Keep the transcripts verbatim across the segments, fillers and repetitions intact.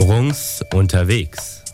Brunks unterwegs.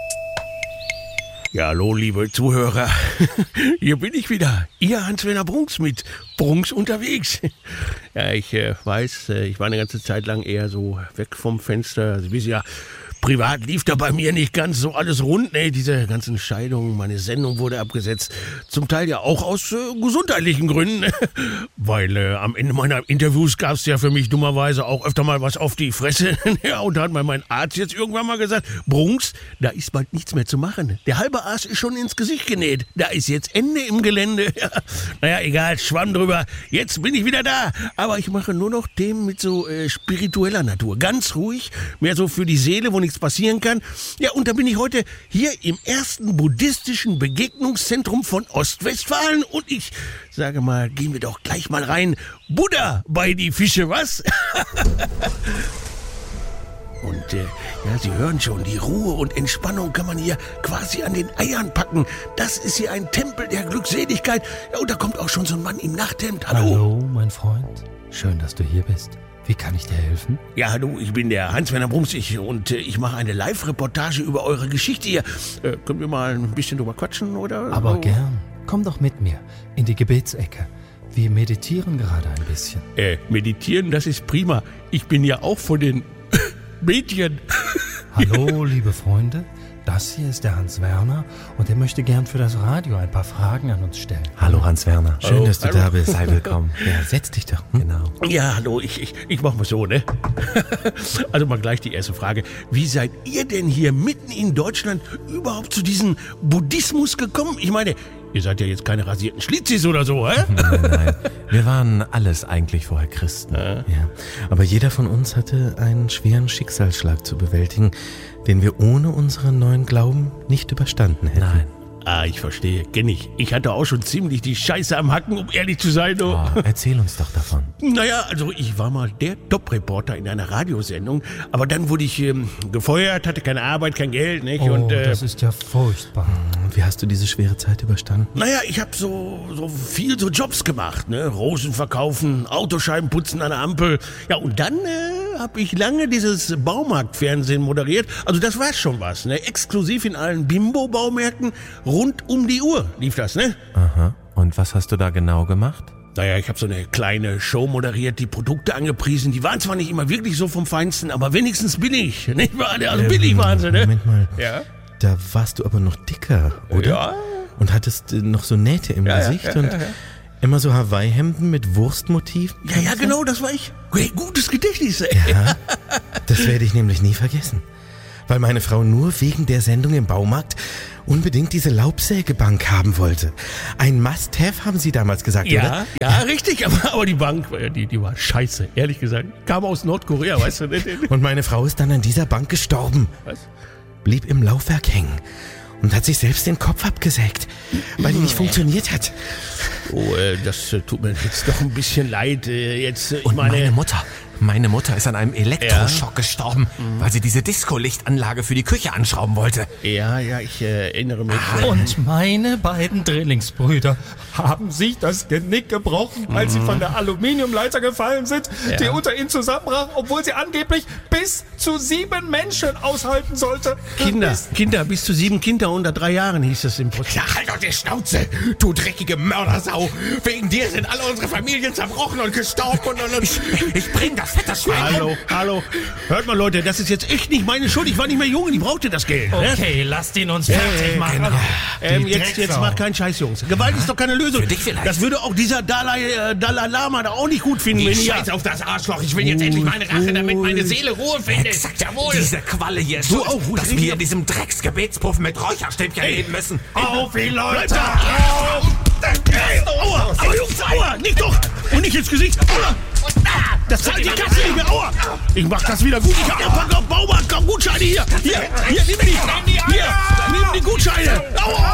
Ja, hallo, liebe Zuhörer. Hier bin ich wieder. Ihr Hans-Werner Brunks mit Brunks unterwegs. Ja, ich äh, weiß, äh, ich war eine ganze Zeit lang eher so weg vom Fenster. Also, Sie wissen ja, privat lief da bei mir nicht ganz so alles rund. Ne, diese ganzen Scheidungen, meine Sendung wurde abgesetzt. Zum Teil ja auch aus äh, gesundheitlichen Gründen. Weil äh, am Ende meiner Interviews gab es ja für mich dummerweise auch öfter mal was auf die Fresse. Ja, und da hat mir mein Arzt jetzt irgendwann mal gesagt, Brunks, da ist bald nichts mehr zu machen. Der halbe Arsch ist schon ins Gesicht genäht. Da ist jetzt Ende im Gelände. Ja. Naja, egal, schwamm drüber. Jetzt bin ich wieder da. Aber ich mache nur noch Themen mit so äh, spiritueller Natur. Ganz ruhig, mehr so für die Seele, wo nichts passieren kann. Ja, und da bin ich heute hier im ersten buddhistischen Begegnungszentrum von Ostwestfalen. Und ich sage mal, gehen wir doch gleich mal rein. Buddha bei die Fische, was? Und äh, ja, Sie hören schon, die Ruhe und Entspannung kann man hier quasi an den Eiern packen. Das ist hier ein Tempel der Glückseligkeit. Ja, und da kommt auch schon so ein Mann im Nachthemd. Hallo. Hallo, mein Freund. Schön, dass du hier bist. Wie kann ich dir helfen? Ja, hallo, ich bin der Hans-Werner Brunks ich, und äh, ich mache eine Live-Reportage über eure Geschichte hier. Äh, können wir mal ein bisschen drüber quatschen, oder? Aber oh. gern. Komm doch mit mir in die Gebetsecke. Wir meditieren gerade ein bisschen. Äh, meditieren, das ist prima. Ich bin ja auch von den Mädchen. Hallo, liebe Freunde. Das hier ist der Hans-Werner und er möchte gern für das Radio ein paar Fragen an uns stellen. Hallo Hans-Werner, schön, Hallo, dass du hallo. da bist. Sei willkommen. Ja, setz dich doch. Hm? Genau. Ja, hallo, ich, ich, ich mach mal so, ne? Also mal gleich die erste Frage. Wie seid ihr denn hier mitten in Deutschland überhaupt zu diesem Buddhismus gekommen? Ich meine, ihr seid ja jetzt keine rasierten Schlitzis oder so, hä? Nein, nein. Wir waren alles eigentlich vorher Christen. Ja. Ja. Aber jeder von uns hatte einen schweren Schicksalsschlag zu bewältigen, den wir ohne unseren neuen Glauben nicht überstanden hätten. Nein. Ah, ich verstehe, kenn ich. Ich hatte auch schon ziemlich die Scheiße am Hacken, um ehrlich zu sein. Du. Oh, erzähl uns doch davon. Naja, also ich war mal der Top-Reporter in einer Radiosendung, aber dann wurde ich ähm, gefeuert, hatte keine Arbeit, kein Geld, nicht? Oh, und, äh, das ist ja furchtbar. Wie hast du diese schwere Zeit überstanden? Naja, ich habe so, so viel so Jobs gemacht, ne? Rosen verkaufen, Autoscheiben putzen an der Ampel. Ja, und dann äh, habe ich lange dieses Baumarktfernsehen moderiert. Also das war schon was, ne? Exklusiv in allen Bimbo-Baumärkten. Rund um die Uhr lief das, ne? Aha. Und was hast du da genau gemacht? Naja, ich habe so eine kleine Show moderiert, die Produkte angepriesen. Die waren zwar nicht immer wirklich so vom Feinsten, aber wenigstens billig. Nicht wahr? Also billig waren sie, ne? Moment mal. Ja? Da warst du aber noch dicker, oder? Ja. Und hattest äh, noch so Nähte im Ja, ja, Gesicht ja, und ja, ja. immer so Hawaii-Hemden mit Wurstmotiv? Ja, ja, genau, das war ich. Hey, gutes Gedächtnis, ey. Ja, das werde ich nämlich nie vergessen. Weil meine Frau nur wegen der Sendung im Baumarkt unbedingt diese Laubsägebank haben wollte. Ein Must-Have, haben Sie damals gesagt, Ja, oder? ja, richtig, aber, aber die Bank, die, die war scheiße, ehrlich gesagt. Kam aus Nordkorea, weißt du. Ne? Und meine Frau ist dann an dieser Bank gestorben. Was? Blieb im Laufwerk hängen und hat sich selbst den Kopf abgesägt, weil die nicht funktioniert hat. Oh, äh, das äh, tut mir jetzt doch ein bisschen leid. Äh, jetzt, äh, ich Und meine, meine Mutter, meine Mutter ist an einem Elektroschock Ja? gestorben, weil sie diese Disco-Lichtanlage für die Küche anschrauben wollte. ja, ja, ich äh, erinnere mich. Äh, Und meine beiden Drillingsbrüder haben sich das Genick gebrochen, als sie von der Aluminiumleiter gefallen sind, Ja. die unter ihnen zusammenbrach, obwohl sie angeblich bis zu sieben Menschen aushalten sollte. Kinder, Bis- Kinder, bis zu sieben Kinder unter drei Jahren hieß es im Prozess. Ja, halt doch die Schnauze, du dreckige Mördersau. Wegen dir sind alle unsere Familien zerbrochen und gestorben und, und, und. Ich, ich bring das fette Schwein. Hallo, hallo. Hört mal, Leute, das ist jetzt echt nicht meine Schuld. Ich war nicht mehr jung und ich brauchte das Geld. Ne? Okay, lasst ihn uns fertig machen. Ähm, Die jetzt, jetzt Drecksau. macht keinen Scheiß, Jungs. Gewalt ist doch keine Lösung. Für dich vielleicht. Das würde auch dieser Dalai, äh, Dalai Lama da auch nicht gut finden. wenn Ich ihr- scheiß auf das Arschloch. Ich will jetzt endlich meine Rache, damit meine Seele Ruhe findet. Exakt, jawohl. Diese Qualle hier ist Du schuld, auch, wo dass ich- wir in diesem Drecksgebetspuff mit Räucherstäbchen leben müssen. Auf die Leute! Ey, aua, aua, Jungs, aua, nicht doch. Und nicht ins Gesicht. Aua. Das zahlt die Kasse nicht mehr. Aua. Ich mach das wieder gut. Ich hab noch Pack auf Baumarkt. Komm, Gutscheine hier. Hier, hier, nimm die. Hier, nimm die Gutscheine. Aua.